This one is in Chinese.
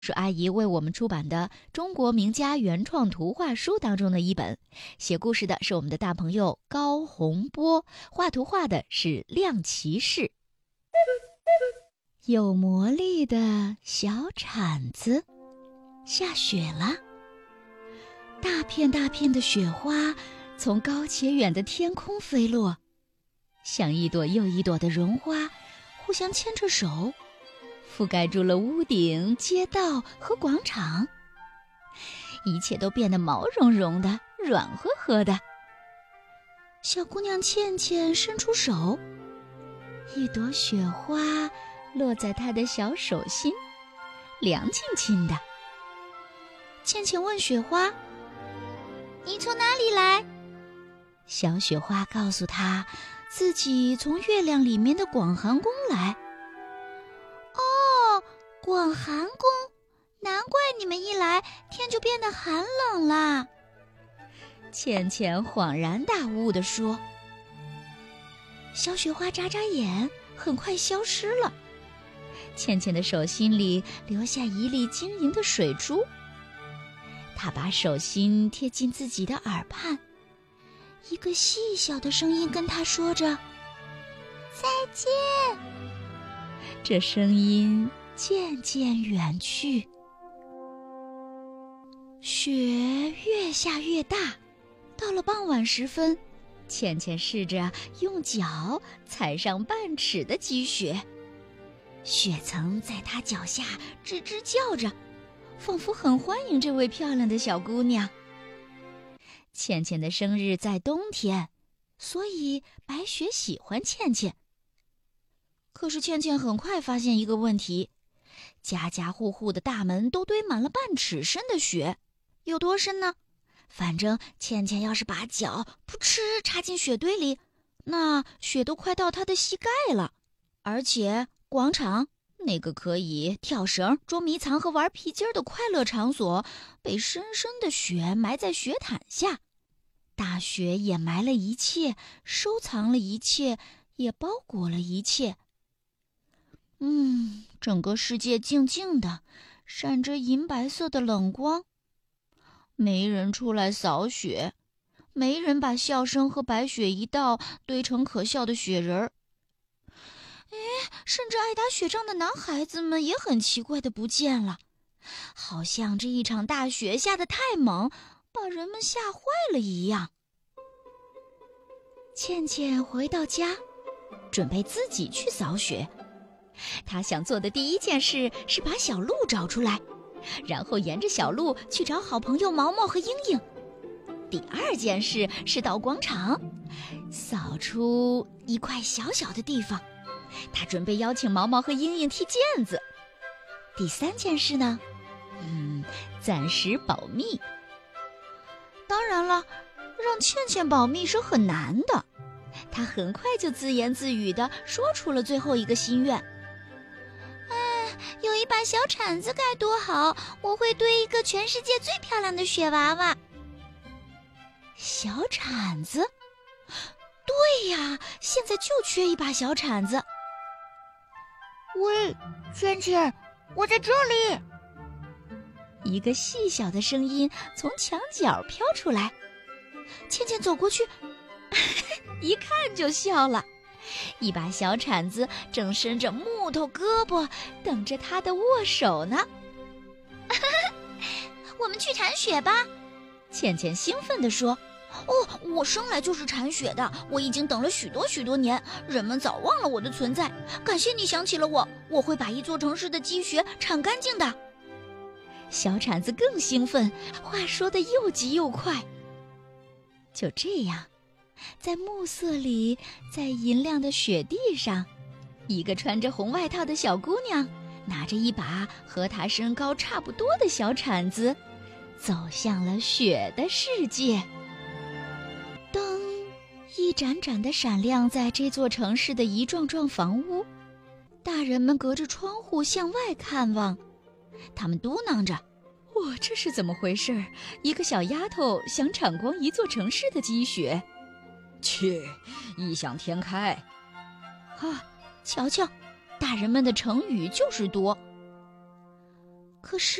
是阿姨为我们出版的中国名家原创图画书当中的一本。写故事的是我们的大朋友高洪波，画图画的是亮骑士。有魔力的小铲子。下雪了，大片大片的雪花从高且远的天空飞落，像一朵又一朵的绒花，互相牵着手，覆盖住了屋顶、街道和广场。一切都变得毛茸茸的、软和和的。小姑娘倩倩伸出手，一朵雪花落在她的小手心，凉清清的。倩倩问雪花：“ 你从哪里来？” 小雪花告诉她，自己从月亮里面的广寒宫来。 哦，广寒宫，难怪你们一来天就变得寒冷啦。 倩倩恍然大悟地说。小雪花眨眨眼，很快消失了。倩倩的手心里留下一粒晶莹的水珠。她把手心贴近自己的耳畔，一个细小的声音跟她说着：“ 再见。” 这声音渐渐远去。雪越下越大，到了傍晚时分，倩倩试着用脚踩上半尺的积雪，雪层在她脚下吱吱叫着，仿佛很欢迎这位漂亮的小姑娘。倩倩的生日在冬天，所以白雪喜欢倩倩。可是倩倩很快发现一个问题，家家户户的大门都堆满了半尺深的雪。有多深呢？反正倩倩要是把脚扑哧插进雪堆里，那雪都快到她的膝盖了。而且广场那个可以跳绳、捉迷藏和玩皮筋的快乐场所，被深深的雪埋在雪毯下。大雪掩埋了一切，收藏了一切，也包裹了一切。整个世界静静的，闪着银白色的冷光。没人出来扫雪，没人把笑声和白雪一道堆成可笑的雪人儿。甚至爱打雪仗的男孩子们也很奇怪的不见了，好像这一场大雪下得太猛，把人们吓坏了一样。倩倩回到家，准备自己去扫雪。她想做的第一件事是把小鹿找出来，然后沿着小路去找好朋友毛毛和英英。第二件事是到广场，扫出一块小小的地方。他准备邀请毛毛和英英踢毽子。第三件事呢？暂时保密。当然了，让倩倩保密是很难的。她很快就自言自语地说出了最后一个心愿。 有一把小铲子该多好，我会堆一个全世界最漂亮的雪娃娃。 小铲子？对呀，现在就缺一把小铲子。 喂，倩倩，我在这里。 一个细小的声音从墙角飘出来。倩倩走过去，一看就笑了。一把小铲子正伸着木头胳膊，等着她的握手呢。 我们去铲雪吧， 倩倩兴奋地说。 我生来就是铲雪的，我已经等了许多许多年，人们早忘了我的存在。感谢你想起了我，我会把一座城市的积雪铲干净的。 小铲子更兴奋，话说得又急又快。就这样，在暮色里，在银亮的雪地上，一个穿着红外套的小姑娘拿着一把和她身高差不多的小铲子，走向了雪的世界。灯一盏盏地闪亮在这座城市的一幢幢房屋，大人们隔着窗户向外看望，他们嘟囔着：“这是怎么回事？一个小丫头想铲光一座城市的积雪？ 切，异想天开！” 瞧瞧，大人们的成语就是多。 可是